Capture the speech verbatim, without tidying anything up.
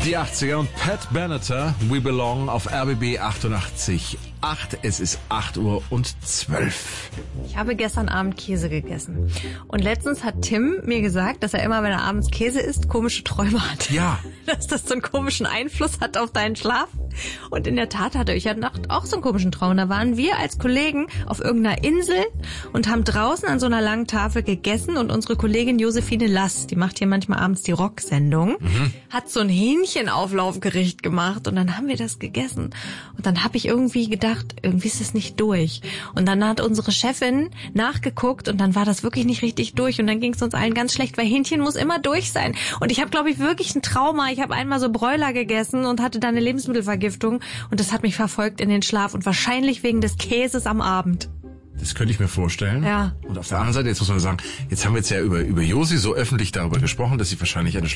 Die achtziger und Pat Benatar, We Belong auf R B B achtundachtzig Komma acht. Es ist acht Uhr und zwölf. Ich habe gestern Abend Käse gegessen. Und letztens hat Tim mir gesagt, dass er immer, wenn er abends Käse isst, komische Träume hat. Ja. Dass das so einen komischen Einfluss hat auf deinen Schlaf. Und in der Tat hatte ich ja Nacht auch so einen komischen Traum. Da waren wir als Kollegen auf irgendeiner Insel und haben draußen an so einer langen Tafel gegessen. Und unsere Kollegin Josephine Lass, die macht hier manchmal abends die Rocksendung, mhm. hat so ein Hähnchenauflaufgericht gemacht. Und dann haben wir das gegessen. Und dann habe ich irgendwie gedacht, irgendwie ist es nicht durch. Und dann hat unsere Chefin nachgeguckt und dann war das wirklich nicht richtig durch. Und dann ging es uns allen ganz schlecht, weil Hähnchen muss immer durch sein. Und ich habe, glaube ich, wirklich ein Trauma. Ich habe einmal so Bräuler gegessen und hatte dann eine Lebensmittelvergiftung. Und das hat mich verfolgt in den Schlaf. Und wahrscheinlich wegen des Käses am Abend. Das könnte ich mir vorstellen. Ja. Und auf der anderen Seite, jetzt muss man sagen, jetzt haben wir jetzt ja über, über Josi so öffentlich darüber gesprochen, dass sie wahrscheinlich eine